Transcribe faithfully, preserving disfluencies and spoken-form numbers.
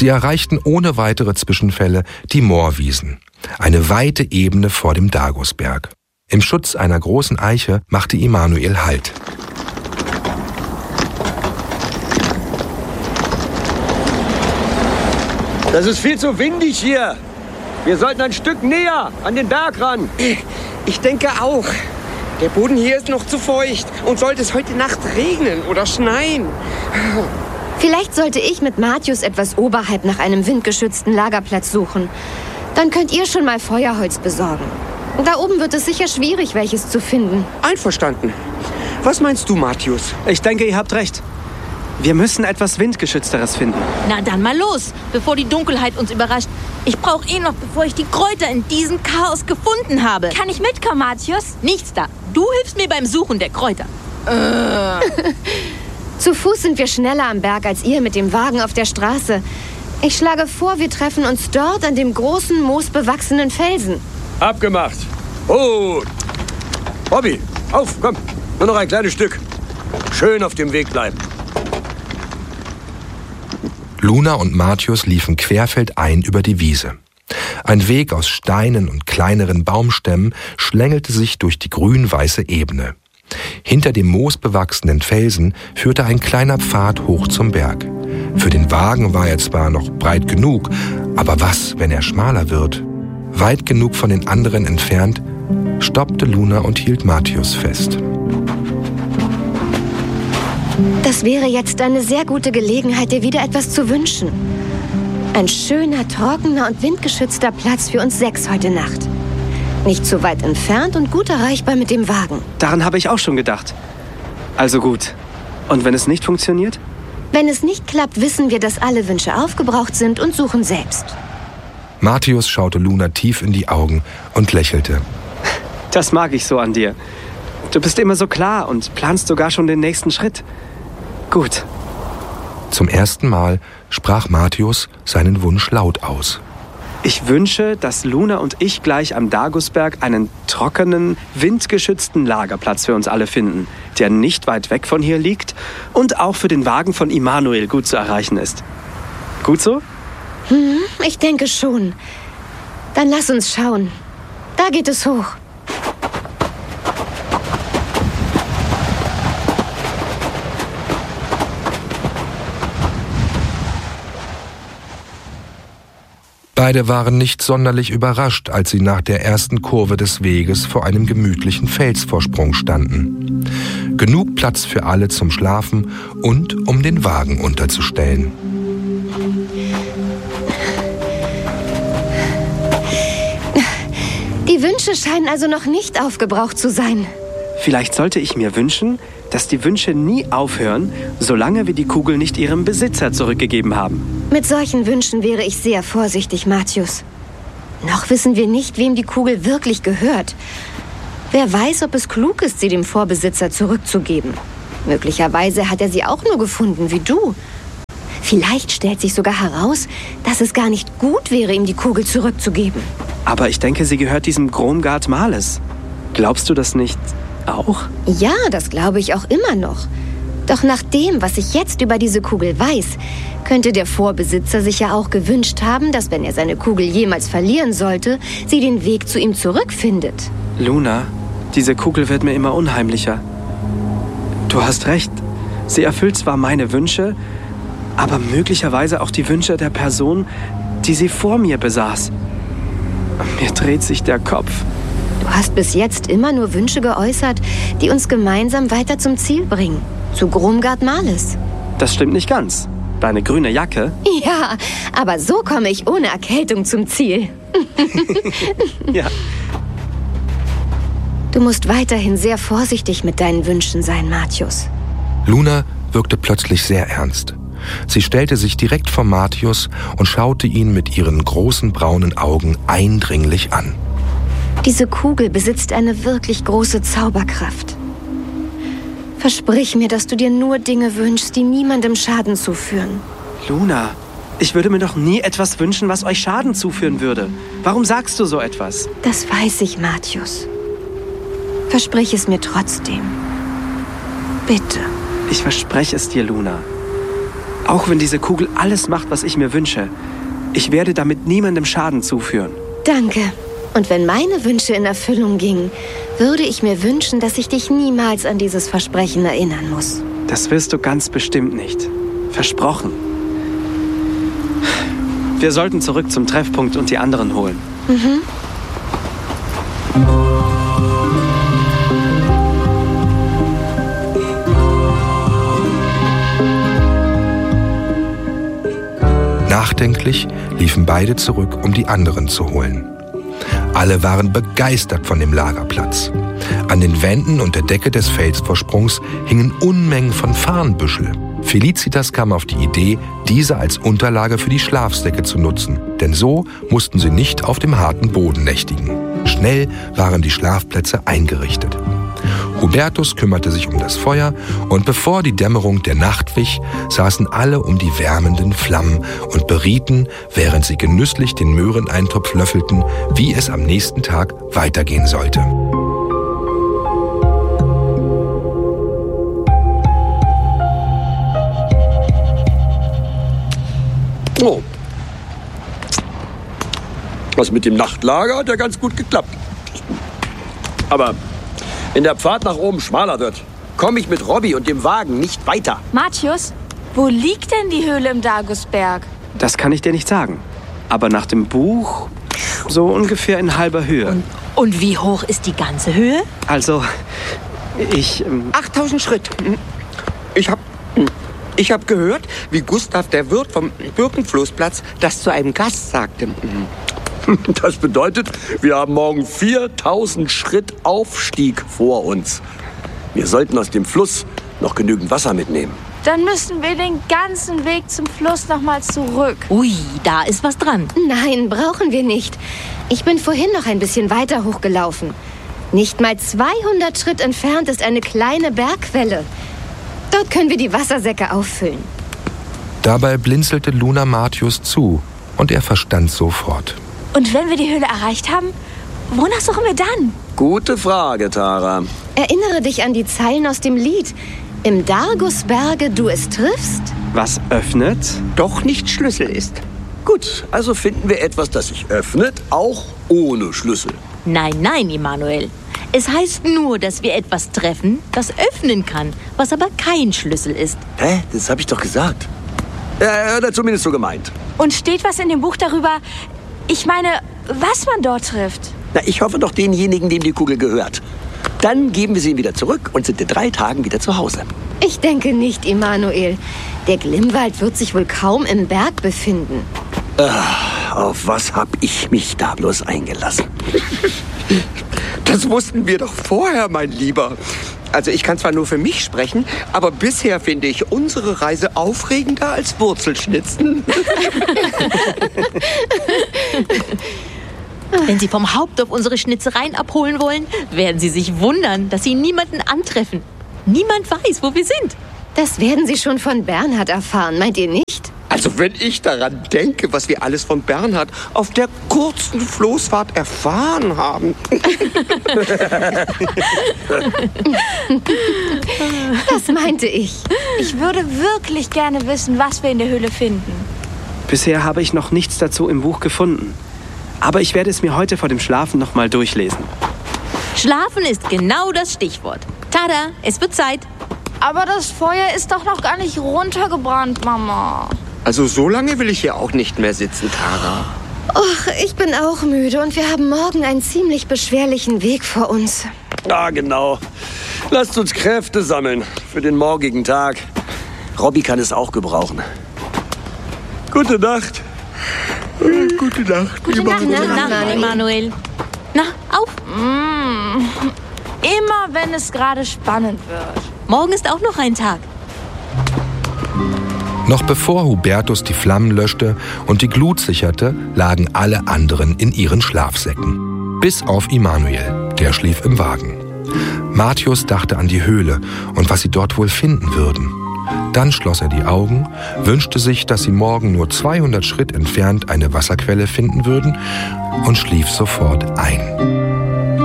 Sie erreichten ohne weitere Zwischenfälle die Moorwiesen, eine weite Ebene vor dem Dagosberg. Im Schutz einer großen Eiche machte Immanuel Halt. Das ist viel zu windig hier. Wir sollten ein Stück näher an den Berg ran. Ich denke auch. Der Boden hier ist noch zu feucht. Und sollte es heute Nacht regnen oder schneien. Vielleicht sollte ich mit Mathius etwas oberhalb nach einem windgeschützten Lagerplatz suchen. Dann könnt ihr schon mal Feuerholz besorgen. Da oben wird es sicher schwierig, welches zu finden. Einverstanden. Was meinst du, Mathius? Ich denke, ihr habt recht. Wir müssen etwas Windgeschützteres finden. Na dann mal los, bevor die Dunkelheit uns überrascht. Ich brauche eh noch, bevor ich die Kräuter in diesem Chaos gefunden habe. Kann ich mitkommen, Mathius? Nichts da. Du hilfst mir beim Suchen der Kräuter. Äh. Zu Fuß sind wir schneller am Berg als ihr mit dem Wagen auf der Straße. Ich schlage vor, wir treffen uns dort an dem großen, moosbewachsenen Felsen. Abgemacht. Oh, Bobby, auf, komm. Nur noch ein kleines Stück. Schön auf dem Weg bleiben. Luna und Mathius liefen querfeldein über die Wiese. Ein Weg aus Steinen und kleineren Baumstämmen schlängelte sich durch die grün-weiße Ebene. Hinter dem moosbewachsenen Felsen führte ein kleiner Pfad hoch zum Berg. Für den Wagen war er zwar noch breit genug, aber was, wenn er schmaler wird? Weit genug von den anderen entfernt, stoppte Luna und hielt Mathius fest. Das wäre jetzt eine sehr gute Gelegenheit, dir wieder etwas zu wünschen. Ein schöner, trockener und windgeschützter Platz für uns sechs heute Nacht. Nicht zu weit entfernt und gut erreichbar mit dem Wagen. Daran habe ich auch schon gedacht. Also gut. Und wenn es nicht funktioniert? Wenn es nicht klappt, wissen wir, dass alle Wünsche aufgebraucht sind und suchen selbst. Mathius schaute Luna tief in die Augen und lächelte. Das mag ich so an dir. Du bist immer so klar und planst sogar schon den nächsten Schritt. Gut. Zum ersten Mal sprach Mathius seinen Wunsch laut aus. Ich wünsche, dass Luna und ich gleich am Dagosberg einen trockenen, windgeschützten Lagerplatz für uns alle finden, der nicht weit weg von hier liegt und auch für den Wagen von Immanuel gut zu erreichen ist. Gut so? Hm, ich denke schon. Dann lass uns schauen. Da geht es hoch. Beide waren nicht sonderlich überrascht, als sie nach der ersten Kurve des Weges vor einem gemütlichen Felsvorsprung standen. Genug Platz für alle zum Schlafen und um den Wagen unterzustellen. Die Wünsche scheinen also noch nicht aufgebraucht zu sein. Vielleicht sollte ich mir wünschen, dass die Wünsche nie aufhören, solange wir die Kugel nicht ihrem Besitzer zurückgegeben haben. Mit solchen Wünschen wäre ich sehr vorsichtig, Mathius. Noch wissen wir nicht, wem die Kugel wirklich gehört. Wer weiß, ob es klug ist, sie dem Vorbesitzer zurückzugeben. Möglicherweise hat er sie auch nur gefunden, wie du. Vielleicht stellt sich sogar heraus, dass es gar nicht gut wäre, ihm die Kugel zurückzugeben. Aber ich denke, sie gehört diesem Gromgard Males. Glaubst du das nicht auch? Ja, das glaube ich auch immer noch. Doch nach dem, was ich jetzt über diese Kugel weiß, könnte der Vorbesitzer sich ja auch gewünscht haben, dass, wenn er seine Kugel jemals verlieren sollte, sie den Weg zu ihm zurückfindet. Luna, diese Kugel wird mir immer unheimlicher. Du hast recht. Sie erfüllt zwar meine Wünsche, aber möglicherweise auch die Wünsche der Person, die sie vor mir besaß. Mir dreht sich der Kopf. Du hast bis jetzt immer nur Wünsche geäußert, die uns gemeinsam weiter zum Ziel bringen. Zu Gromgard Males. Das stimmt nicht ganz. Deine grüne Jacke? Ja, aber so komme ich ohne Erkältung zum Ziel. Ja. Du musst weiterhin sehr vorsichtig mit deinen Wünschen sein, Mathius. Luna wirkte plötzlich sehr ernst. Sie stellte sich direkt vor Mathius und schaute ihn mit ihren großen braunen Augen eindringlich an. Diese Kugel besitzt eine wirklich große Zauberkraft. Versprich mir, dass du dir nur Dinge wünschst, die niemandem Schaden zuführen. Luna, ich würde mir doch nie etwas wünschen, was euch Schaden zuführen würde. Warum sagst du so etwas? Das weiß ich, Mathius. Versprich es mir trotzdem. Bitte. Ich verspreche es dir, Luna. Auch wenn diese Kugel alles macht, was ich mir wünsche, ich werde damit niemandem Schaden zuführen. Danke. Und wenn meine Wünsche in Erfüllung gingen, würde ich mir wünschen, dass ich dich niemals an dieses Versprechen erinnern muss. Das wirst du ganz bestimmt nicht. Versprochen. Wir sollten zurück zum Treffpunkt und die anderen holen. Mhm. Nachdenklich liefen beide zurück, um die anderen zu holen. Alle waren begeistert von dem Lagerplatz. An den Wänden und der Decke des Felsvorsprungs hingen Unmengen von Farnbüschel. Felicitas kam auf die Idee, diese als Unterlage für die Schlafsäcke zu nutzen, denn so mussten sie nicht auf dem harten Boden nächtigen. Schnell waren die Schlafplätze eingerichtet. Hubertus kümmerte sich um das Feuer und bevor die Dämmerung der Nacht wich, saßen alle um die wärmenden Flammen und berieten, während sie genüsslich den Möhreneintopf löffelten, wie es am nächsten Tag weitergehen sollte. Oh. Das mit dem Nachtlager hat ja ganz gut geklappt. Aber wenn der Pfad nach oben schmaler wird, komme ich mit Robby und dem Wagen nicht weiter. Martius, wo liegt denn die Höhle im Dargusberg? Das kann ich dir nicht sagen. Aber nach dem Buch so ungefähr in halber Höhe. Und, und wie hoch ist die ganze Höhe? Also, ich... Ähm achttausend Schritt. Ich hab, ich hab gehört, wie Gustav, der Wirt vom Birkenfloßplatz, das zu einem Gast sagte. Das bedeutet, wir haben morgen viertausend Schritt Aufstieg vor uns. Wir sollten aus dem Fluss noch genügend Wasser mitnehmen. Dann müssen wir den ganzen Weg zum Fluss nochmal zurück. Ui, da ist was dran. Nein, brauchen wir nicht. Ich bin vorhin noch ein bisschen weiter hochgelaufen. Nicht mal zweihundert Schritt entfernt ist eine kleine Bergquelle. Dort können wir die Wassersäcke auffüllen. Dabei blinzelte Luna Martius zu und er verstand sofort. Und wenn wir die Höhle erreicht haben, wonach suchen wir dann? Gute Frage, Tara. Erinnere dich an die Zeilen aus dem Lied. Im Dargusberge du es triffst? Was öffnet? Doch nicht Schlüssel ist. Gut, also finden wir etwas, das sich öffnet, auch ohne Schlüssel. Nein, nein, Immanuel. Es heißt nur, dass wir etwas treffen, das öffnen kann, was aber kein Schlüssel ist. Hä? Das habe ich doch gesagt. Ja, oder zumindest so gemeint. Und steht was in dem Buch darüber, ich meine, was man dort trifft? Na, ich hoffe doch denjenigen, dem die Kugel gehört. Dann geben wir sie ihm wieder zurück und sind in drei Tagen wieder zu Hause. Ich denke nicht, Immanuel. Der Glimwald wird sich wohl kaum im Berg befinden. Ach, auf was hab ich mich da bloß eingelassen? Das wussten wir doch vorher, mein Lieber. Also ich kann zwar nur für mich sprechen, aber bisher finde ich unsere Reise aufregender als Wurzelschnitzen. Wenn Sie vom Haupt auf unsere Schnitzereien abholen wollen, werden Sie sich wundern, dass Sie niemanden antreffen. Niemand weiß, wo wir sind. Das werden Sie schon von Bernhard erfahren, meint ihr nicht? Also wenn ich daran denke, was wir alles von Bernhard auf der kurzen Floßfahrt erfahren haben. Das meinte ich. Ich würde wirklich gerne wissen, was wir in der Höhle finden. Bisher habe ich noch nichts dazu im Buch gefunden. Aber ich werde es mir heute vor dem Schlafen noch mal durchlesen. Schlafen ist genau das Stichwort. Tada, es wird Zeit. Aber das Feuer ist doch noch gar nicht runtergebrannt, Mama. Also so lange will ich hier auch nicht mehr sitzen, Tara. Och, ich bin auch müde und wir haben morgen einen ziemlich beschwerlichen Weg vor uns. Ja, genau. Lasst uns Kräfte sammeln für den morgigen Tag. Robby kann es auch gebrauchen. Gute Nacht. Gute Nacht. Gute Nacht, Nacht, Nacht, Immanuel. Na, auf. Mm. Immer wenn es gerade spannend wird. Morgen ist auch noch ein Tag. Noch bevor Hubertus die Flammen löschte und die Glut sicherte, lagen alle anderen in ihren Schlafsäcken. Bis auf Immanuel, der schlief im Wagen. Martius dachte an die Höhle und was sie dort wohl finden würden. Dann schloss er die Augen, wünschte sich, dass sie morgen nur zweihundert Schritt entfernt eine Wasserquelle finden würden und schlief sofort ein.